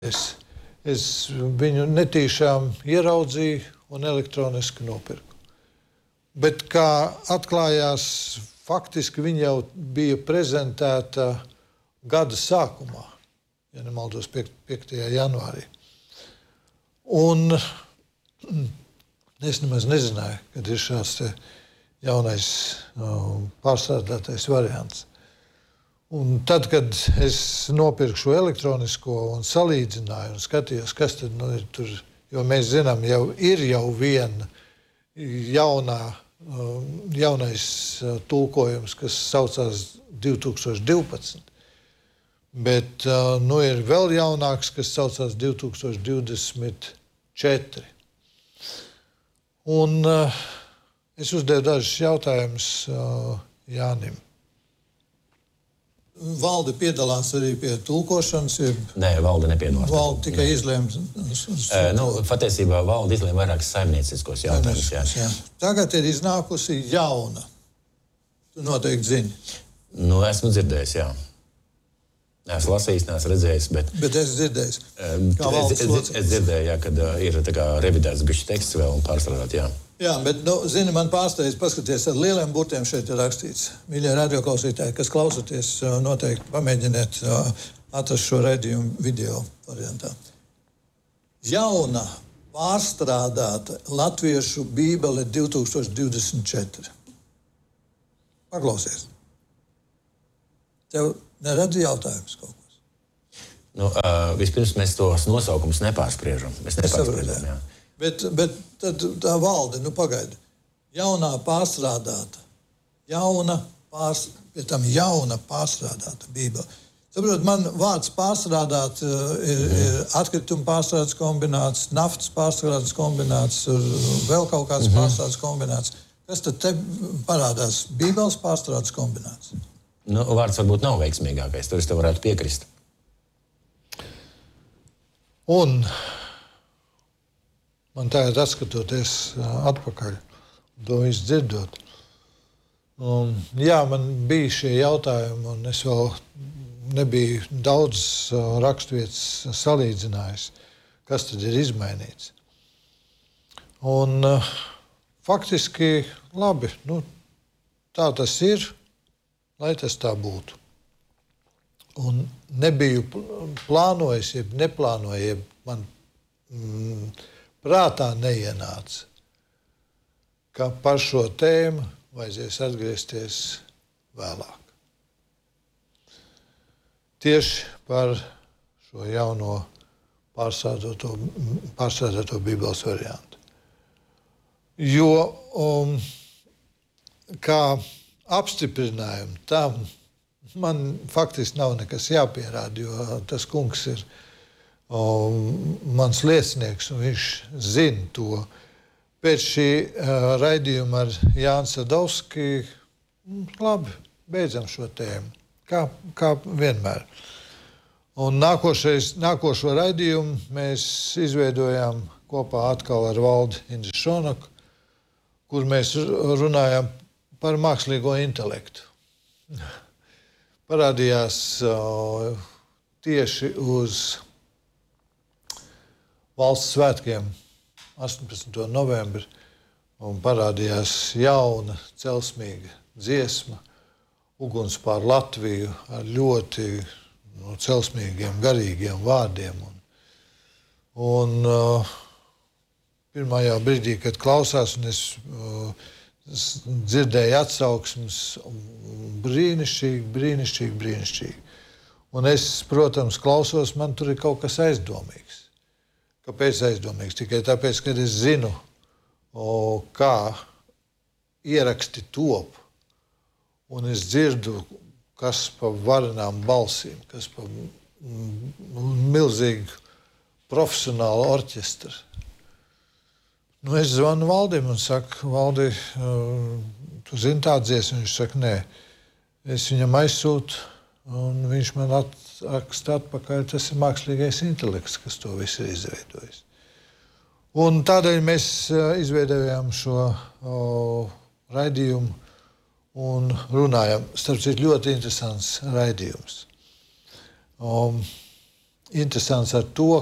Es viņu netīšām ieraudzīju un elektroniski nopirku. Bet kā atklājās, faktiski viņa jau bija prezentēta gada sākumā, ja nemaldos 5. janvārī. Un es nemaz nezināju, kad ir šāds jaunais pārstrādātais variants. Un tad, kad es nopirku šo elektronisko un salīdzināju un skatījos, kas tad ir tur, jo mēs zinām, jau ir viena jaunais tulkojums, kas saucās 2012, bet ir vēl jaunāks, kas saucās 2024. Un es uzdevu dažus jautājumus Jānim. Valde piedalās arī pie tulkošanas? Nē, valde nepiedalās. Valde tikai izlēma? Patiesībā valde izlēma vairākas saimnieciskos jautājumus. Jā. Tagad ir iznākusi jauna. Tu noteikti zini. Esmu dzirdējis, jā. Esmu lasījis, neesmu redzējis, bet... Bet es dzirdējis. Es dzirdēju, jā, kad ir tā kā revidēts bišķi teksts vēl un pārstrādāt, jā. Jā, bet, zini, man pārsteidz paskaties, ar lieliem burtiem šeit ir rakstīts. Mīļie radioklausītāji, kas klausoties, noteikti pamēģiniet atrast šo raidījumu video variantā. Jauna, pārstrādāta latviešu bībele 2024. Paklausies. Tev neredz jautājums kaut kas? Vispirms mēs tos nosaukumus nepārspriežam. Mēs nepārspriežam, jā. Bet tad tā valde, pagaidi, jauna pārstrādāta bībele. Saprot, man vārds pārstrādāt ir atkrituma pārstrādes kombināts, naftas pārstrādes kombināts, vēl kaut kāds pārstrādes kombināts. Kas tad te parādās? Bībeles pārstrādes kombināts. Vārds varbūt nav veiksmīgākais, tur es tev varētu piekrist. Un man tagad atskatoties atpakaļ, to visu dzirdot. Jā, man bija šie jautājumi, un es vēl nebiju daudz raksturvietas salīdzinājis, kas tad ir izmainīts. Un faktiski labi, tā tas ir, lai tas tā būtu. Un nebiju plānojis, jeb neplānoju, jeb man prātā neienāca, ka par šo tēmu vajadzēs atgriezties vēlāk. Tieši par šo jauno pārstrādāto bībeles variantu. Jo kā apstiprinājumu tam man faktiski nav nekas jāpierāda, jo tas kungs ir mans liecinieks, un viņš zina to. Pēc šī raidījuma ar Jānu Sadovski, labi, beidzam šo tēmu, kā vienmēr. Un nākošo raidījumu mēs izveidojām kopā atkal ar Valdi Indri Šonaku, kur mēs runājām par mākslīgo intelektu. Parādījās tieši uz valsts svētkiem 18. novembri un parādījās jauna, celsmīga dziesma, Uguns pār Latviju ar ļoti celsmīgiem, garīgiem vārdiem. Un pirmajā brīdī, kad klausās, un es dzirdēju atsauksmes, brīnišķīgi. Un es, protams, klausos, man tur ir kaut kas aizdomīgs. Kāpēc aizdomīgs? Tikai tāpēc, ka es zinu, kā ieraksti top, un es dzirdu, kas pa varenām balsīm, kas pa milzīgu profesionālu orķestru. Es zvanu Valdim un saku, Valdi, tu zini tādu dziesmu? Viņš saka, nē. Es viņam aizsūtu, un viņš man atraksta atpakaļ, tas ir mākslīgais intelekts, kas to visu ir izveidojis. Un tādēļ mēs izveidojām šo raidījumu un runājam. Starp citu, ļoti interesants raidījums. interesants ar to,